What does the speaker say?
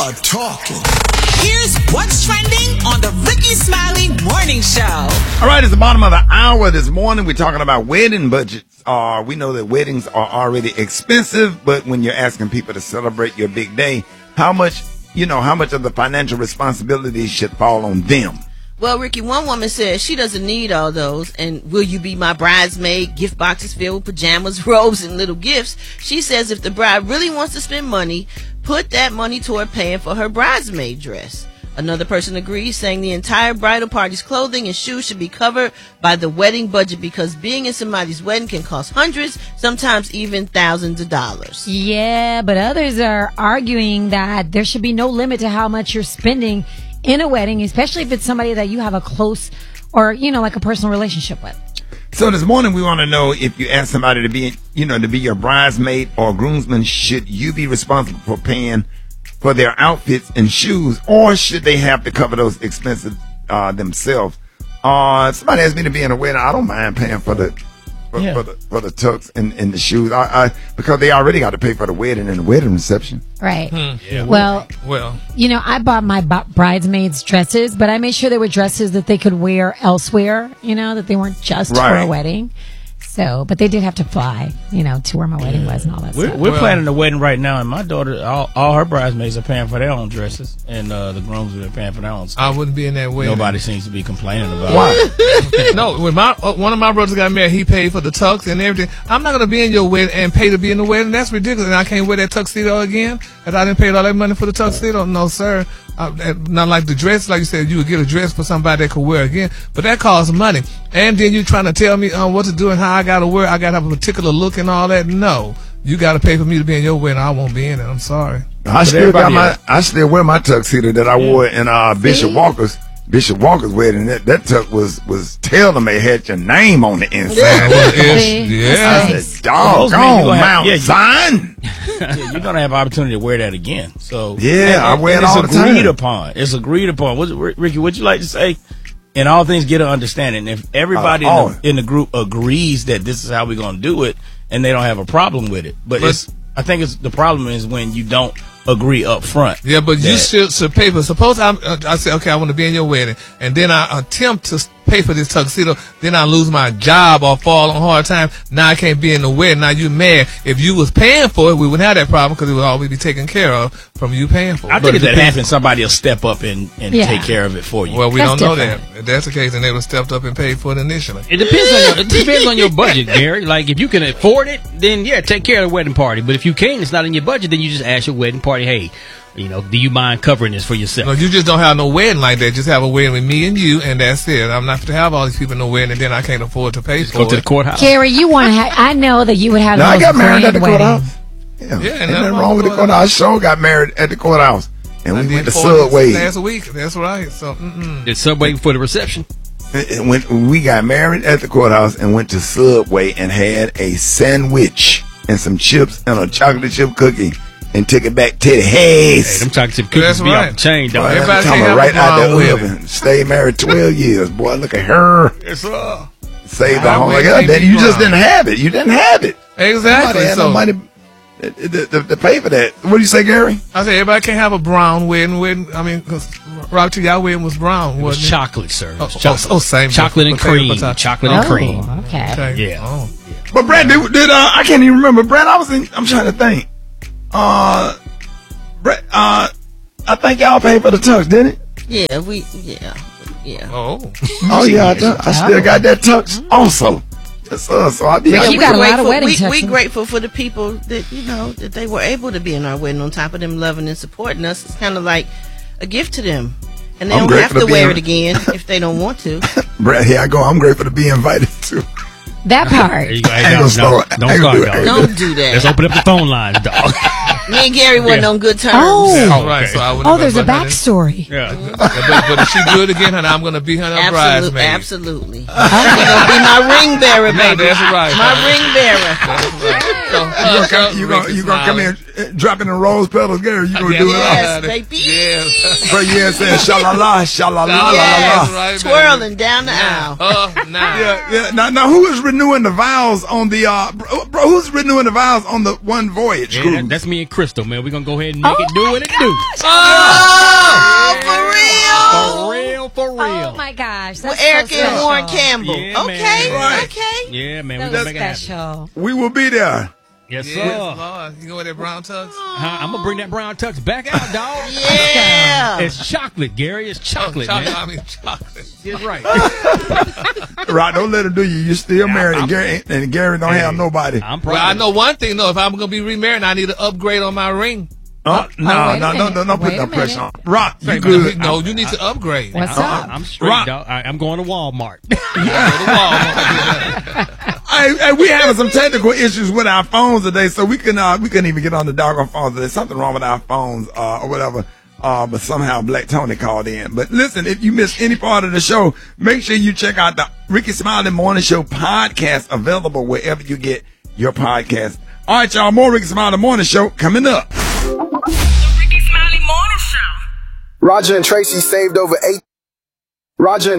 are talking. Here's what's trending on the Ricky Smiley Morning Show. All right, it's the bottom of the hour this morning. We're talking about wedding budgets. We know that weddings are already expensive, but when you're asking people to celebrate your big day, how much of the financial responsibility should fall on them? Well, Ricky, one woman says she doesn't need all those. And will you be my bridesmaid? Gift boxes filled with pajamas, robes, and little gifts. She says if the bride really wants to spend money, put that money toward paying for her bridesmaid dress. Another person agrees, saying the entire bridal party's clothing and shoes should be covered by the wedding budget because being in somebody's wedding can cost hundreds, sometimes even thousands of dollars. Yeah, but others are arguing that there should be no limit to how much you're spending in a wedding, especially if it's somebody that you have a close or, like a personal relationship with. So this morning we want to know if you ask somebody to be your bridesmaid or groomsman, should you be responsible for paying for their outfits and shoes, or should they have to cover those expenses themselves? Somebody asked me to be in a wedding. I don't mind paying for the tux and the shoes. Because they already got to pay for the wedding and the wedding reception. Right. Yeah. Well, I bought my bridesmaids dresses, but I made sure they were dresses that they could wear elsewhere, that they weren't just for a wedding. So, but they did have to fly, to where my wedding was and all that stuff. We're planning a wedding right now, and my daughter, all her bridesmaids are paying for their own dresses, and the grooms are paying for their own stuff. I wouldn't be in that wedding. Nobody seems to be complaining about it. No, when one of my brothers got married, he paid for the tux and everything. I'm not going to be in your wedding and pay to be in the wedding. That's ridiculous. And I can't wear that tuxedo again, and I didn't pay all that money for the tuxedo. No, sir. Not like the dress, like you said, you would get a dress for somebody that could wear again, but that costs money. And then you trying to tell me what to do and how I got to wear. I got to have a particular look and all that. No, you got to pay for me to be in your wedding. I won't be in it. I'm sorry. I still wear my tuxedo that I wore in Bishop Walker's wedding. That tux was tailor-made, had your name on the inside. Yeah. I said, doggone Mount Zion. You're gonna have opportunity to wear that again. So I wear it all the time. It's agreed upon. Ricky, would you like to say? And all things get an understanding. If everybody in the group agrees that this is how we're gonna do it, and they don't have a problem with it, but I think the problem is when you don't agree up front. Yeah, but you should pay for. Suppose I say, okay, I want to be in your wedding, and then I attempt to pay for this tuxedo, then I lose my job or fall on hard time. Now I can't be in the wedding. Now you mad. If you was paying for it, we wouldn't have that problem because it would always be taken care of from you paying for it. I think if that happens, somebody will step up and take care of it for you. Well, we don't know that. If that's the case, then they would have stepped up and paid for it initially. It depends on your budget, Gary. Like if you can afford it, then take care of the wedding party. But if you can't, it's not in your budget, then you just ask your wedding party, hey, do you mind covering this for yourself? No, you just don't have no wedding like that. Just have a wedding with me and you, and that's it. I'm not going to have all these people in the wedding, and then I can't afford to pay for it. Go to the courthouse. Gary, you want to have, I know that you would have I got married at the weddings. courthouse. Ain't nothing wrong with the courthouse. I sure got married at the courthouse. And we went to Subway. Last week. That's right. So, Did Subway for the reception? We got married at the courthouse and went to Subway and had a sandwich and some chips and a chocolate chip cookie. And took it back to the house. Hey, them chocolate chip cookies be off the chain, dog. Everybody coming right out the oven. Stayed married 12 years. Boy, look at her. Yes, Saved the home. You just didn't have it. You didn't have it. Exactly. Nobody had no money to pay for that. What do you say, Gary? I said everybody can't have a brown wedding. I mean, because Rob, y'all wedding was brown. It was chocolate, sir. Same. Chocolate and cream. Chocolate and cream. Okay. Yeah. Oh. But Brad, did I can't even remember. Brad, I'm trying to think. Brett, I think y'all paid for the tux, didn't it? Yeah. Oh yeah, I still got that tux also. So I did. You got a lot of wedding tuxes. We grateful for the people that that they were able to be in our wedding. On top of them loving and supporting us, it's kind of like a gift to them, and they don't have to wear it again if they don't want to. Brett, here I go. I'm grateful to be invited too. That part. Don't start, dog. Don't do that. Let's open up the phone lines, dog. Me and Gary wasn't on good terms. Right. So there's a backstory. Yeah. But if she good again, and I'm going to be her bridesmaid. Absolutely. She's going to be my ring bearer, baby. That's right. My ring bearer. You gonna come in dropping the rose petals, Gary? You gonna do it? Yes, baby. Yes. But yeah, saying sha-la-la, sha-la-la, yes. la-la-la. Right, Twirling down the aisle. Yeah. Now who is renewing the vows on the bro? Who's renewing the vows on the one voyage cruise? That's me and Crystal, man. We're gonna go ahead and make it do what it do. For real. Oh my gosh. Well, That's Erica so and Warren special. Campbell. Yeah, Okay. man. Right. Okay. Yeah, man. We're So gonna make it happen. special. We will be there. Yes, sir. Yes, Lord. You go with that brown tux? I'm gonna bring that brown tux back out, dog. Yeah. It's chocolate, Gary. It's chocolate, man. Chocolate. That's right. Right, don't let him do you. You're still married, and Gary don't have nobody. I'm proud. Well, I know one thing though. If I'm gonna be remarried, I need to upgrade on my ring. No, wait a minute. don't put Wait no a pressure on. minute. Rock, you Wait, good. No, you need to upgrade. What's up? I'm straight, Rock. dog. I'm going to Walmart. Hey, we having some technical issues with our phones today, so we couldn't even get on the doggone phones. There's something wrong with our phones, or whatever. But somehow Black Tony called in. But listen, if you missed any part of the show, make sure you check out the Ricky Smiley Morning Show podcast, available wherever you get your podcast. All right, y'all, more Ricky Smiley Morning Show coming up. The Ricky Smiley Morning Show. Roger and Tracy saved over 8. Roger and